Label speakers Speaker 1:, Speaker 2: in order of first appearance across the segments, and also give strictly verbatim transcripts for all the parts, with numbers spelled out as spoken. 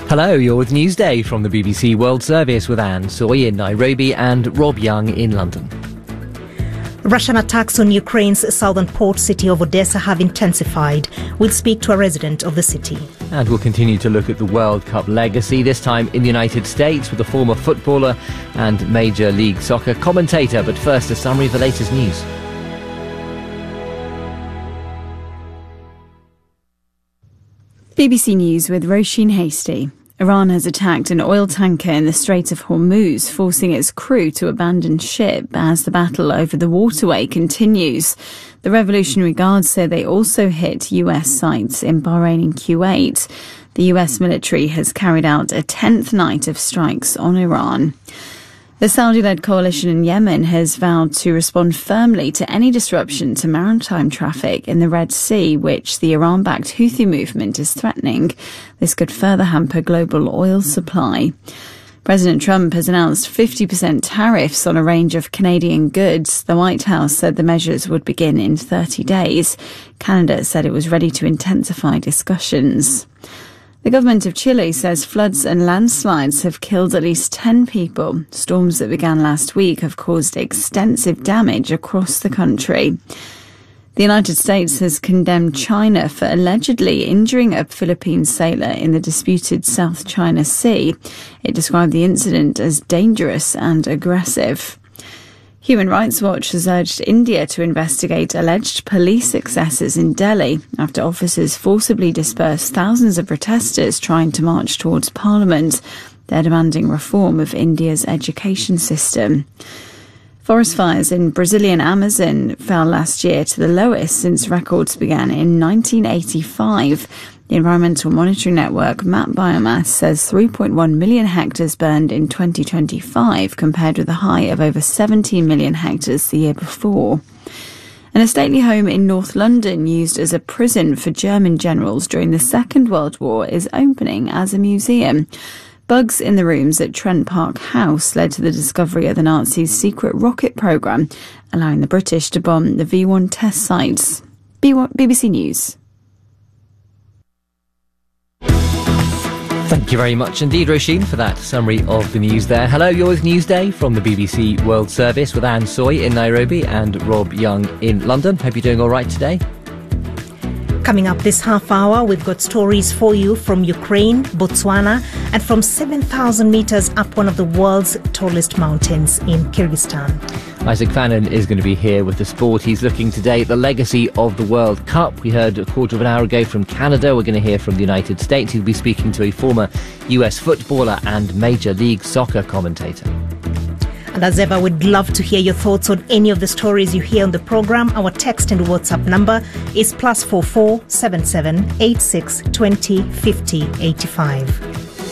Speaker 1: Hello, you're with Newsday from the B B C World Service with Anne Soy in Nairobi and Rob Young in London.
Speaker 2: Russian attacks on Ukraine's southern port city of Odessa have intensified. We'll speak to a resident of the city.
Speaker 1: And we'll continue to look at the World Cup legacy, this time in the United States with a former footballer and Major League Soccer commentator. But first, a summary of the latest news.
Speaker 3: B B C News with Roisin Hasty. Iran has attacked an oil tanker in the Strait of Hormuz, forcing its crew to abandon ship as the battle over the waterway continues. The Revolutionary Guards say they also hit U S sites in Bahrain and Kuwait. The U S military has carried out a tenth night of strikes on Iran. The Saudi-led coalition in Yemen has vowed to respond firmly to any disruption to maritime traffic in the Red Sea, which the Iran-backed Houthi movement is threatening. This could further hamper global oil supply. President Trump has announced fifty percent tariffs on a range of Canadian goods. The White House said the measures would begin in thirty days. Canada said it was ready to intensify discussions. The government of Chile says floods and landslides have killed at least ten people. Storms that began last week have caused extensive damage across the country. The United States has condemned China for allegedly injuring a Philippine sailor in the disputed South China Sea. It described the incident as dangerous and aggressive. Human Rights Watch has urged India to investigate alleged police excesses in Delhi after officers forcibly dispersed thousands of protesters trying to march towards Parliament. They're demanding reform of India's education system. Forest fires in Brazilian Amazon fell last year to the lowest since records began in nineteen eighty-five. The Environmental Monitoring Network Map Biomass says three point one million hectares burned in twenty twenty-five, compared with a high of over seventeen million hectares the year before. And a stately home in North London, used as a prison for German generals during the Second World War, is opening as a museum. Bugs in the rooms at Trent Park House led to the discovery of the Nazis' secret rocket programme, allowing the British to bomb the V one test sites. B B C News.
Speaker 1: Thank you very much indeed, Roisin, for that summary of the news there. Hello, you're with Newsday from the B B C World Service with Anne Soy in Nairobi and Rob Young in London. Hope you're doing all right today.
Speaker 2: Coming up this half hour, we've got stories for you from Ukraine, Botswana, and from seven thousand metres up one of the world's tallest mountains in Kyrgyzstan.
Speaker 1: Isaac Fannin is going to be here with the sport. He's looking today at the legacy of the World Cup. We heard a quarter of an hour ago from Canada. We're going to hear from the United States. He'll be speaking to a former U S footballer and Major League Soccer commentator.
Speaker 2: And as ever, we'd love to hear your thoughts on any of the stories you hear on the programme. Our text and WhatsApp number is plus four four seven seven eight six twenty fifty eighty-five.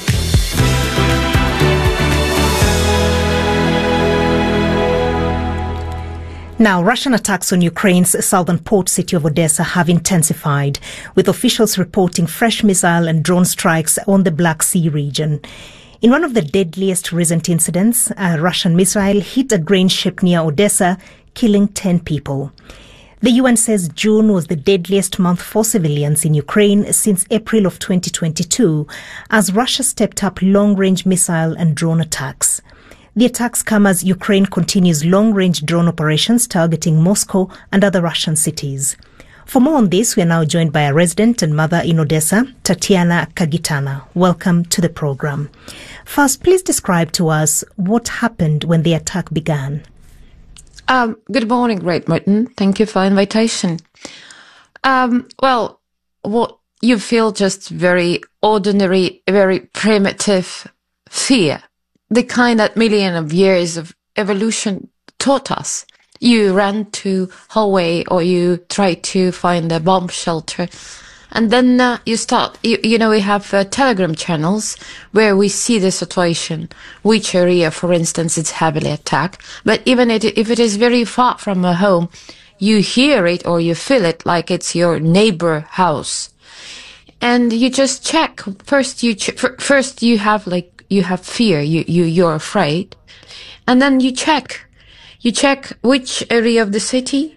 Speaker 2: Now, Russian attacks on Ukraine's southern port city of Odessa have intensified, with officials reporting fresh missile and drone strikes on the Black Sea region. In one of the deadliest recent incidents, a Russian missile hit a grain ship near Odessa, killing ten people. The U N says June was the deadliest month for civilians in Ukraine since April of twenty twenty-two, as Russia stepped up long-range missile and drone attacks. The attacks come as Ukraine continues long-range drone operations targeting Moscow and other Russian cities. For more on this, we are now joined by a resident and mother in Odessa, Tatiana Kagitana. Welcome to the program. First, please describe to us what happened when the attack began.
Speaker 4: Um, good morning, Great Britain. Thank you for the invitation. Um, well, what you feel just very ordinary, very primitive fear. The kind that millions of years of evolution taught us. You ran to hallway or you try to find a bomb shelter. And then uh, you start, you, you know, we have uh, Telegram channels where we see the situation, which area, for instance, it's heavily attacked. But even it, if it is very far from a home, you hear it or you feel it like it's your neighbor house. And you just check. First, you ch- first you have like, you have fear, you, you, you're afraid. And then you check. You check which area of the city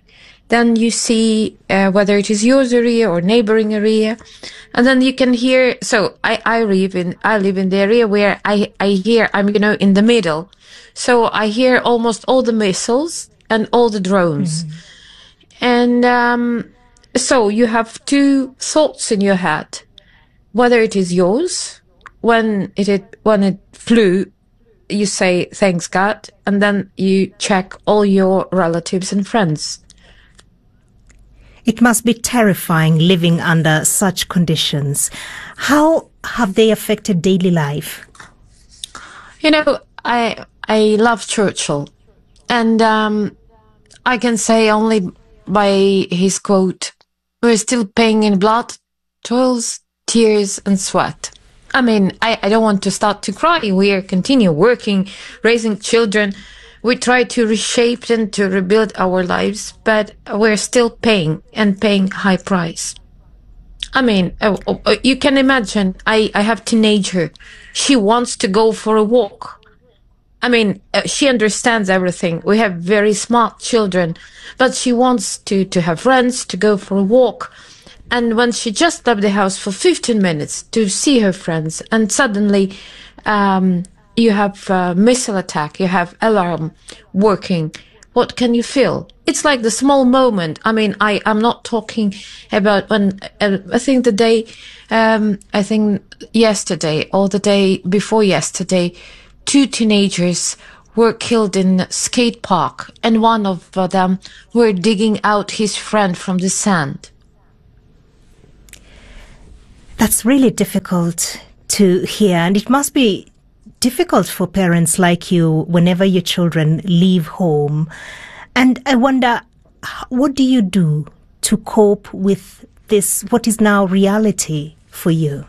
Speaker 4: Then you see uh, whether it is your area or neighboring area. And then you can hear, so I, I live in, I live in the area where I, I hear, I'm, you know, in the middle. So I hear almost all the missiles and all the drones. Mm. And, um, so you have two thoughts in your head, whether it is yours, when it, it when it flew, you say, thanks God, and then you check all your relatives and friends.
Speaker 2: It must be terrifying living under such conditions. How have they affected daily life?
Speaker 4: You know, I I love Churchill, and um, I can say only by his quote, "We're still paying in blood, toils, tears, and sweat." I mean, I, I don't want to start to cry. We are continue working, raising children. We try to reshape and to rebuild our lives, but we're still paying and paying high price. I mean, uh, uh, you can imagine, I, I have a teenager. She wants to go for a walk. I mean, uh, she understands everything. We have very smart children, but she wants to, to have friends, to go for a walk. And when she just left the house for fifteen minutes to see her friends, and suddenly, um, you have a missile attack, you have alarm working. What can you feel? It's like the small moment. I mean, I, I'm not talking about when, uh, I think the day, um, I think yesterday or the day before yesterday, two teenagers were killed in a skate park, and one of them were digging out his friend from the sand.
Speaker 2: That's really difficult to hear, and it must be difficult for parents like you whenever your children leave home. And I wonder, what do you do to cope with this, what is now reality for you?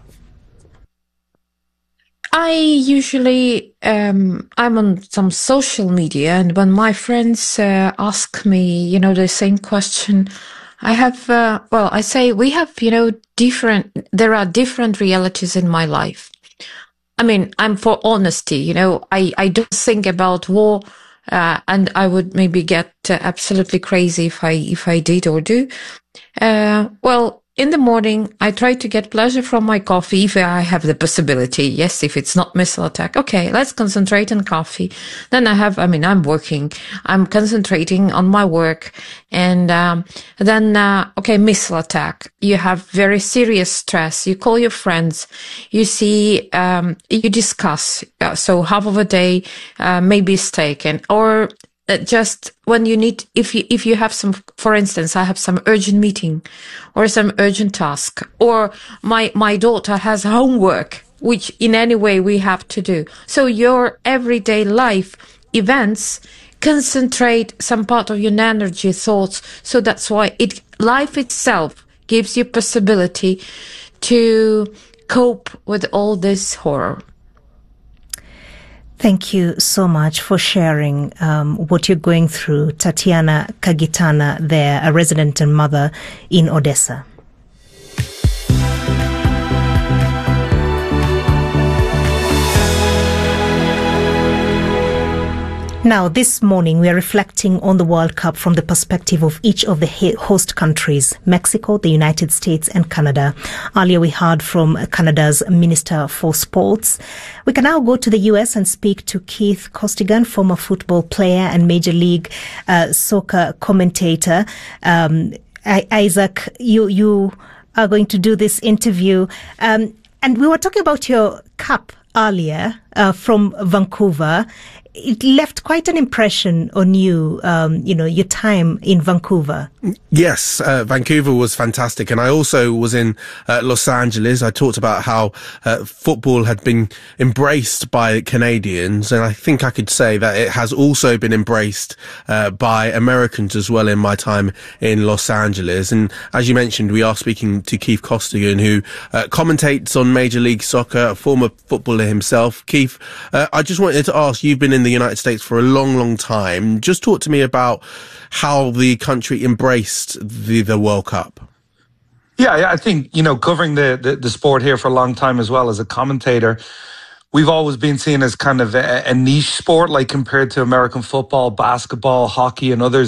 Speaker 4: I usually, um, I'm on some social media, and when my friends uh, ask me, you know, the same question, I have, uh, well, I say we have, you know, different, there are different realities in my life. I mean, I'm for honesty, you know, I, I don't think about war, uh, and I would maybe get uh, absolutely crazy if I, if I did or do. Uh, well, in the morning, I try to get pleasure from my coffee if I have the possibility. Yes, if it's not missile attack. Okay, let's concentrate on coffee. Then I have, I mean, I'm working. I'm concentrating on my work. And um, then, uh, okay, missile attack. You have very serious stress. You call your friends. You see, um, you discuss. Uh, so half of a day uh, maybe is taken. Or Uh, just when you need, if you, if you have some, for instance, I have some urgent meeting or some urgent task, or my, my daughter has homework, which in any way we have to do. So your everyday life events concentrate some part of your energy, thoughts. So that's why it, life itself gives you possibility to cope with all this horror.
Speaker 2: Thank you so much for sharing um, what you're going through, Tatiana Kagitana there, a resident and mother in Odessa. Now, this morning, we are reflecting on the World Cup from the perspective of each of the host countries, Mexico, the United States, and Canada. Earlier, we heard from Canada's Minister for Sports. We can now go to the U S and speak to Keith Costigan, former football player and Major League uh, Soccer commentator. Um, Isaac, you, you are going to do this interview. Um, and we were talking about your cup earlier uh, from Vancouver. It left quite an impression on you, um, you know, your time in Vancouver.
Speaker 5: Yes, uh, Vancouver was fantastic. And I also was in uh, Los Angeles. I talked about how uh, football had been embraced by Canadians. And I think I could say that it has also been embraced uh, by Americans as well in my time in Los Angeles. And as you mentioned, we are speaking to Keith Costigan, who uh, commentates on Major League Soccer, a former footballer himself. Keith, uh, I just wanted to ask, you've been in the United States for a long, long time. Just talk to me about how the country embraced the, the World Cup.
Speaker 6: Yeah, yeah, I think, you know, covering the, the, the sport here for a long time as well as a commentator, we've always been seen as kind of a, a niche sport, like compared to American football, basketball, hockey and others. They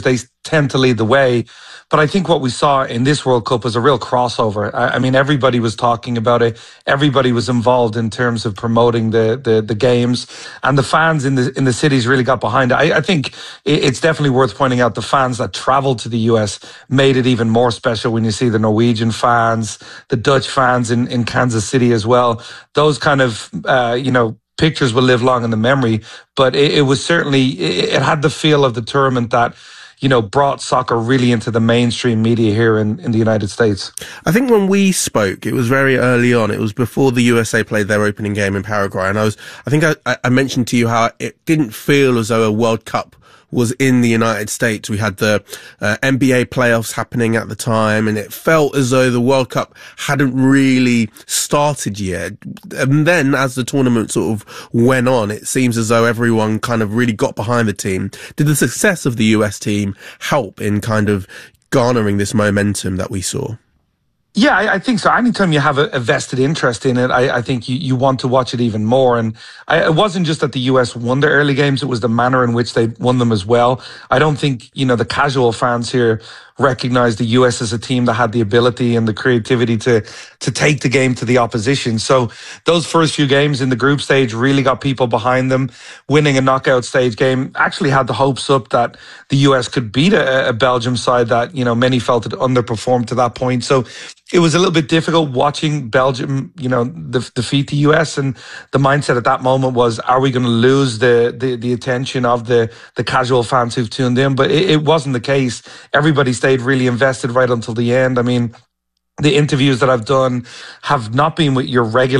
Speaker 6: tend to lead the way. But I think what we saw in this World Cup was a real crossover. I, I mean, everybody was talking about it. Everybody was involved in terms of promoting the the, the games, and the fans in the in the cities really got behind it. I, I think it's definitely worth pointing out the fans that travelled to the U S made it even more special when you see the Norwegian fans, the Dutch fans in, in Kansas City as well. Those kind of, uh, you know, pictures will live long in the memory. But it, it was certainly, it, it had the feel of the tournament that, you know, brought soccer really into the mainstream media here in, in the United States.
Speaker 5: I think when we spoke, it was very early on. It was before the U S A played their opening game in Paraguay. And I was, I think I, I mentioned to you how it didn't feel as though a World Cup was in the United States. We had the uh, N B A playoffs happening at the time, and it felt as though the World Cup hadn't really started yet. And then as the tournament sort of went on, it seems as though everyone kind of really got behind the team. Did the success of the U S team help in kind of garnering this momentum that we saw?
Speaker 6: Yeah, I, I think so. Anytime you have a, a vested interest in it, I, I think you, you want to watch it even more. And I, it wasn't just that the U S won the early games, it was the manner in which they won them as well. I don't think, you know, the casual fans here recognize the U S as a team that had the ability and the creativity to to take the game to the opposition. So those first few games in the group stage really got people behind them. Winning a knockout stage game actually had the hopes up that the U S could beat a, a Belgium side that, you know, many felt had underperformed to that point. So it was a little bit difficult watching Belgium, you know, de- defeat the U S, and the mindset at that moment was, are we going to lose the, the the attention of the the casual fans who've tuned in? But it, it wasn't the case. Everybody stayed really invested right until the end. I mean, the interviews that I've done have not been with your regular